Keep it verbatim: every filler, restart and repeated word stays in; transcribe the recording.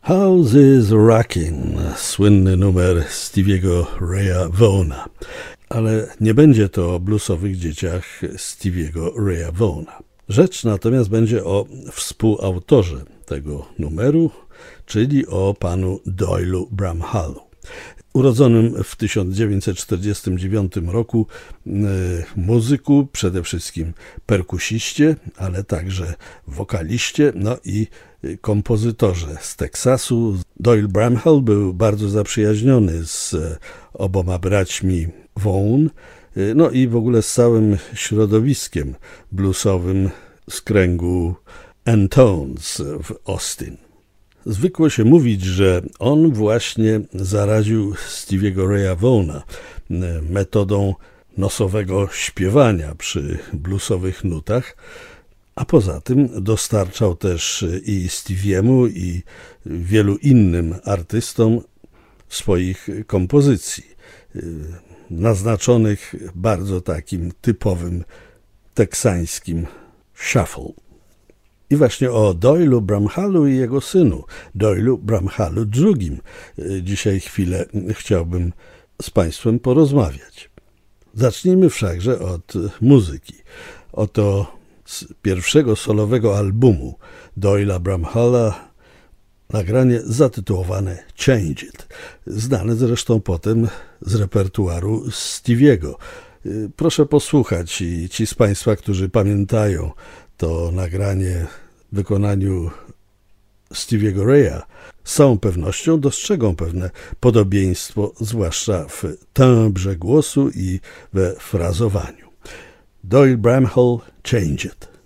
House is Rockin', słynny numer Stevie'ego Raya Vaughana. Ale nie będzie to o bluesowych dzieciach Stevie'ego Raya Vaughana. Rzecz natomiast będzie o współautorze tego numeru, czyli o panu Doyle'u Bramhallu. Urodzonym w tysiąc dziewięćset czterdziestym dziewiątym roku y, muzyku, przede wszystkim perkusiście, ale także wokaliście, no i kompozytorze z Teksasu. Doyle Bramhall był bardzo zaprzyjaźniony z oboma braćmi Vaughn, y, no i w ogóle z całym środowiskiem bluesowym z kręgu N-Tones w Austin. Zwykło się mówić, że on właśnie zaraził Stevie'ego Raya Vaughana metodą nosowego śpiewania przy bluesowych nutach, a poza tym dostarczał też i Steviemu, i wielu innym artystom swoich kompozycji, naznaczonych bardzo takim typowym teksańskim shuffle. I właśnie o Doyle'u Bramhallu i jego synu, Doyle'u Bramhallu drugim, dzisiaj chwilę chciałbym z Państwem porozmawiać. Zacznijmy wszakże od muzyki. Oto z pierwszego solowego albumu Doyle'a Bramhalla nagranie zatytułowane Change It, znane zresztą potem z repertuaru Stevie'ego. Proszę posłuchać i ci z Państwa, którzy pamiętają to nagranie w wykonaniu Stevie'ego Raya, z całą pewnością dostrzegą pewne podobieństwo, zwłaszcza w tembrze głosu i we frazowaniu. Doyle Bramhall, Change It.